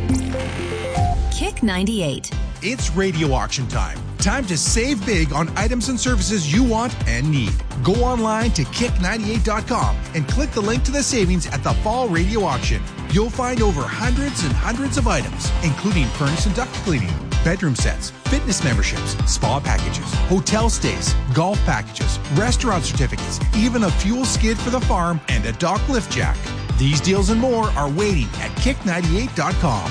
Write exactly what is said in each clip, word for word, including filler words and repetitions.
Kick ninety-eight. It's radio auction time. Time to save big on items and services you want and need. Go online to kick ninety-eight dot com and click the link to the savings at the fall radio auction. You'll find over hundreds and hundreds of items, including furnace and duct cleaning, bedroom sets, fitness memberships, spa packages, hotel stays, golf packages, restaurant certificates, even a fuel skid for the farm and a dock lift jack. These deals and more are waiting at kick ninety-eight dot com.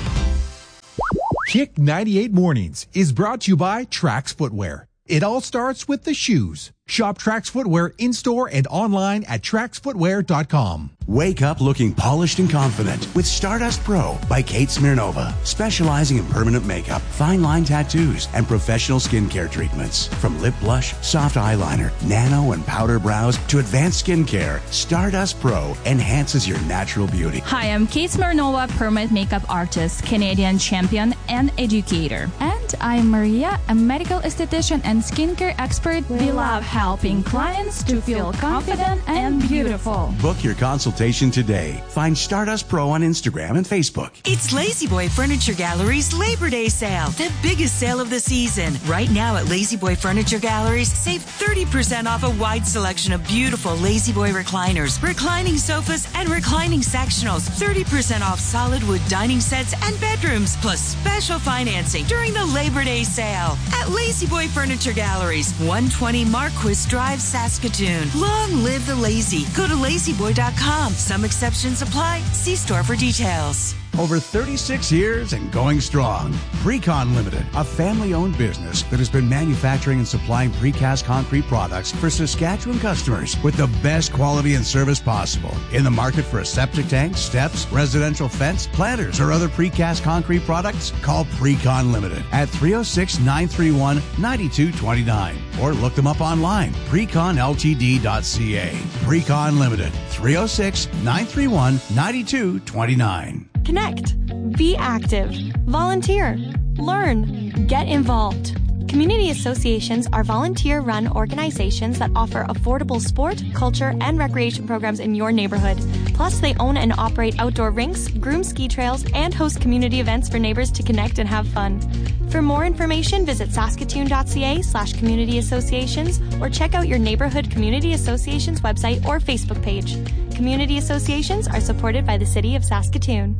Kick ninety-eight Mornings is brought to you by Trax Footwear. It all starts with the shoes. Shop Trax Footwear in-store and online at trax footwear dot com. Wake up looking polished and confident with Stardust Pro by Kate Smirnova, specializing in permanent makeup, fine line tattoos, and professional skincare treatments. From lip blush, soft eyeliner, nano and powder brows to advanced skincare, Stardust Pro enhances your natural beauty. Hi, I'm Kate Smirnova, permanent makeup artist, Canadian champion, and educator. And I'm Maria, a medical esthetician and skincare expert. We love helping clients to feel confident and beautiful. Book your consultation today. Find Stardust Pro on Instagram and Facebook. It's La-Z-Boy Furniture Gallery's Labor Day sale, the biggest sale of the season. Right now at La-Z-Boy Furniture Galleries, save thirty percent off a wide selection of beautiful La-Z-Boy recliners, reclining sofas, and reclining sectionals. thirty percent off solid wood dining sets and bedrooms, plus special financing during the Labor Day sale at La-Z-Boy Furniture Galleries, one twenty Marquis Drive, Saskatoon. Long live the lazy. Go to lazy boy dot com. Some exceptions apply. See store for details. Over thirty-six years and going strong. Precon Limited, a family-owned business that has been manufacturing and supplying precast concrete products for Saskatchewan customers with the best quality and service possible. In the market for a septic tank, steps, residential fence, planters, or other precast concrete products? Call Precon Limited at three oh six, nine three one, nine two two nine or look them up online, precon l t d dot c a. Precon Limited, three oh six, nine three one, nine two two nine. Connect, be active, volunteer, learn, get involved. Community associations are volunteer-run organizations that offer affordable sport, culture, and recreation programs in your neighborhood. Plus, they own and operate outdoor rinks, groom ski trails, and host community events for neighbors to connect and have fun. For more information, visit saskatoon.ca slash community associations or check out your neighborhood community association's website or Facebook page. Community associations are supported by the City of Saskatoon.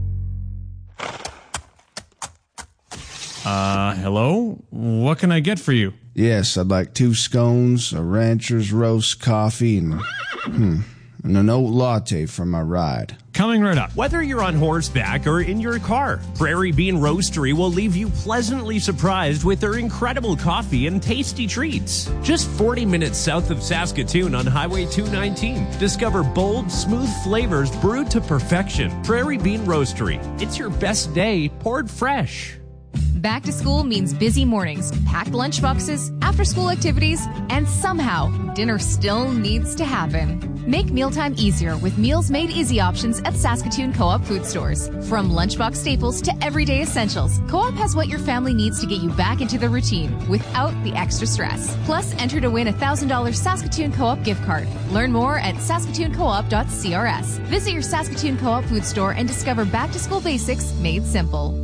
Uh, hello? What can I get for you? Yes, I'd like two scones, a rancher's roast coffee, and, hmm, and an oat latte for my ride. Coming right up. Whether you're on horseback or in your car, Prairie Bean Roastery will leave you pleasantly surprised with their incredible coffee and tasty treats. Just forty minutes south of Saskatoon on Highway two nineteen. Discover bold, smooth flavors brewed to perfection. Prairie Bean Roastery. It's your best day poured fresh. Back to school means busy mornings, packed lunch boxes, after-school activities, and somehow dinner still needs to happen. Make mealtime easier with Meals Made Easy options at Saskatoon Co-op food stores. From lunchbox staples to everyday essentials, Co-op has what your family needs to get you back into the routine without the extra stress. Plus, enter to win a one thousand dollars Saskatoon Co-op gift card. Learn more at saskatoon co op dot c r s. Visit your Saskatoon Co-op food store and discover back-to-school basics made simple.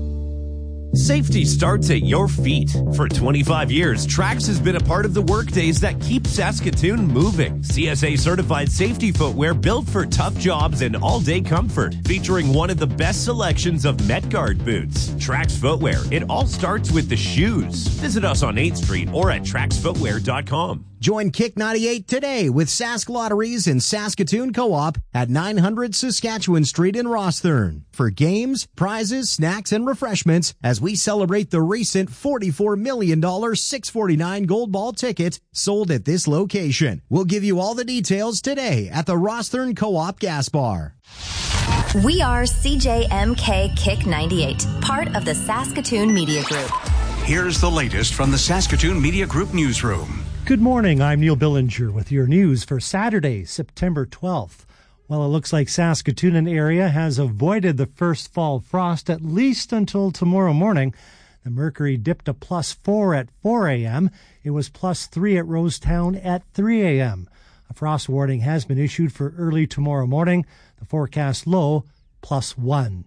Safety starts at your feet. For twenty-five years, Trax has been a part of the workdays that keep Saskatoon moving. C S A certified safety footwear built for tough jobs and all-day comfort, featuring one of the best selections of MetGuard boots. Trax Footwear, it all starts with the shoes. Visit us on eighth street or at trax footwear dot com. Join Kick ninety-eight today with Sask Lotteries and Saskatoon Co-op at nine hundred Saskatchewan Street in Rosthern for games, prizes, snacks, and refreshments as we celebrate the recent forty-four million dollars six forty-nine Gold Ball ticket sold at this location. We'll give you all the details today at the Rosthern Co-op Gas Bar. We are C J M K Kick ninety-eight, part of the Saskatoon Media Group. Here's the latest from the Saskatoon Media Group newsroom. Good morning, I'm Neil Billinger with your news for Saturday, September twelfth. Well, it looks like Saskatoon and area has avoided the first fall frost at least until tomorrow morning. The mercury dipped to plus four at four a.m. It was plus three at Rosetown at three a.m. A frost warning has been issued for early tomorrow morning. The forecast low, plus one.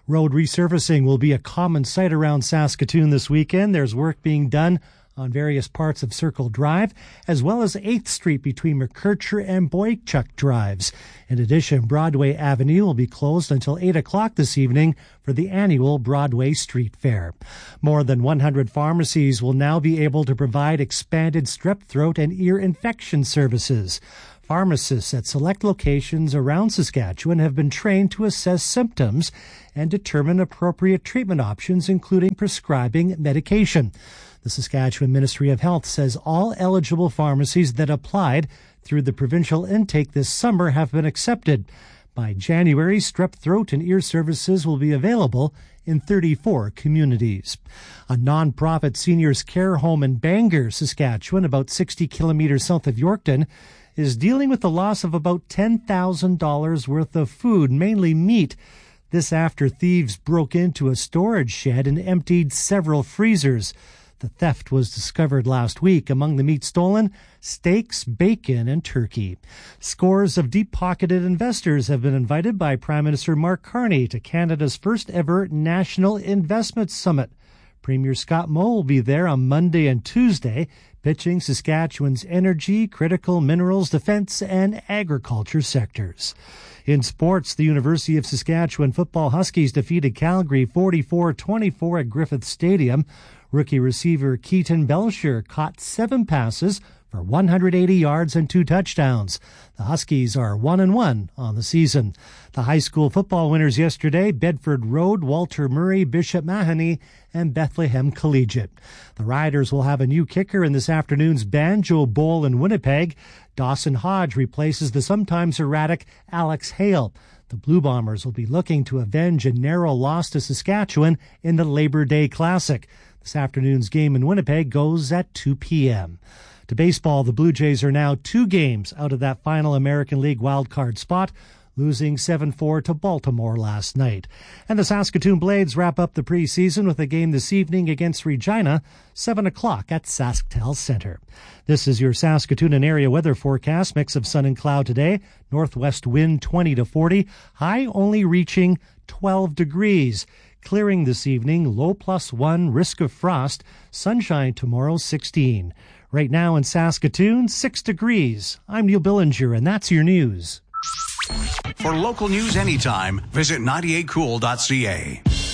Road resurfacing will be a common sight around Saskatoon this weekend. There's work being done on various parts of Circle Drive, as well as eighth Street between McKercher and Boychuk Drives. In addition, Broadway Avenue will be closed until eight o'clock this evening for the annual Broadway Street Fair. More than one hundred pharmacies will now be able to provide expanded strep throat and ear infection services. Pharmacists at select locations around Saskatchewan have been trained to assess symptoms and determine appropriate treatment options, including prescribing medication. The Saskatchewan Ministry of Health says all eligible pharmacies that applied through the provincial intake this summer have been accepted. By January, strep throat and ear services will be available in thirty-four communities. A non-profit seniors care home in Bangor, Saskatchewan, about sixty kilometers south of Yorkton, is dealing with the loss of about ten thousand dollars worth of food, mainly meat. This after thieves broke into a storage shed and emptied several freezers. The theft was discovered last week. Among the meat stolen, steaks, bacon, and turkey. Scores of deep-pocketed investors have been invited by Prime Minister Mark Carney to Canada's first-ever National Investment Summit. Premier Scott Moe will be there on Monday and Tuesday, pitching Saskatchewan's energy, critical minerals, defense, and agriculture sectors. In sports, the University of Saskatchewan football Huskies defeated Calgary forty-four twenty-four at Griffith Stadium. Rookie receiver Keaton Belcher caught seven passes for one hundred eighty yards and two touchdowns. The Huskies are one and one on the season. The high school football winners yesterday, Bedford Road, Walter Murray, Bishop Mahoney, and Bethlehem Collegiate. The Riders will have a new kicker in this afternoon's Banjo Bowl in Winnipeg. Dawson Hodge replaces the sometimes erratic Alex Hale. The Blue Bombers will be looking to avenge a narrow loss to Saskatchewan in the Labor Day Classic. This afternoon's game in Winnipeg goes at two p.m. To baseball, the Blue Jays are now two games out of that final American League wildcard spot, losing seven four to Baltimore last night. And the Saskatoon Blades wrap up the preseason with a game this evening against Regina, seven o'clock at SaskTel Center. This is your Saskatoon and area weather forecast. Mix of sun and cloud today. Northwest wind twenty to forty. High only reaching twelve degrees. Clearing this evening, low plus one, risk of frost. Sunshine tomorrow, sixteen. Right now in Saskatoon, six degrees. I'm Neil Billinger, and that's your news. For local news anytime, visit ninety-eight cool dot c a.